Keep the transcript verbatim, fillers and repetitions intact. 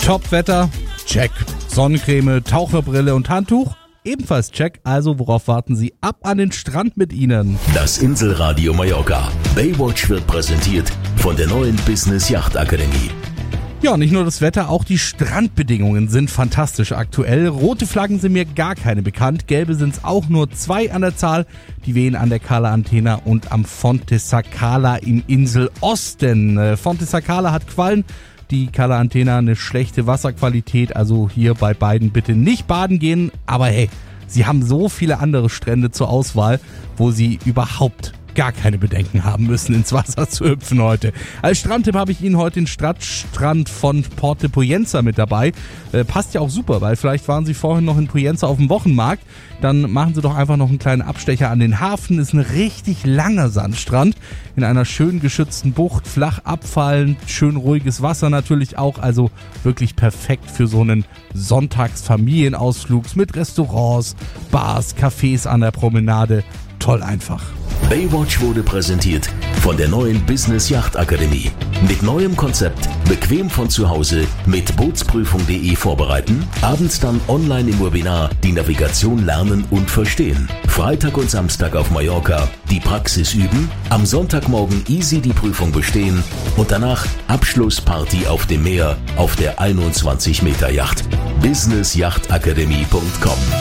Top-Wetter? Check. Sonnencreme, Taucherbrille und Handtuch? Ebenfalls check. Also worauf warten Sie? Ab an den Strand mit Ihnen. Das Inselradio Mallorca. Baywatch wird präsentiert von der neuen Business Yacht Akademie. Ja, nicht nur das Wetter, auch die Strandbedingungen sind fantastisch aktuell. Rote Flaggen sind mir gar keine bekannt, gelbe sind es auch nur zwei an der Zahl. Die wehen an der Cala Antena und am Fonte Sacala im Inselosten. Äh, Fonte Sacala hat Quallen, die Cala Antena eine schlechte Wasserqualität, also hier bei beiden bitte nicht baden gehen. Aber hey, sie haben so viele andere Strände zur Auswahl, wo sie überhaupt gar keine Bedenken haben müssen, ins Wasser zu hüpfen heute. Als Strandtipp habe ich Ihnen heute den Stadtstrand von Port de Pollença mit dabei. Äh, passt ja auch super, weil vielleicht waren Sie vorhin noch in Pollença auf dem Wochenmarkt. Dann machen Sie doch einfach noch einen kleinen Abstecher an den Hafen. Ist ein richtig langer Sandstrand in einer schön geschützten Bucht, flach abfallend, schön ruhiges Wasser natürlich auch. Also wirklich perfekt für so einen Sonntagsfamilienausflug mit Restaurants, Bars, Cafés an der Promenade. Toll einfach. Baywatch wurde präsentiert von der neuen Business Yacht Akademie. Mit neuem Konzept, bequem von zu Hause, mit Bootsprüfung punkt de vorbereiten, abends dann online im Webinar die Navigation lernen und verstehen. Freitag und Samstag auf Mallorca die Praxis üben, am Sonntagmorgen easy die Prüfung bestehen und danach Abschlussparty auf dem Meer auf der einundzwanzig Meter Yacht. business yacht akademie punkt com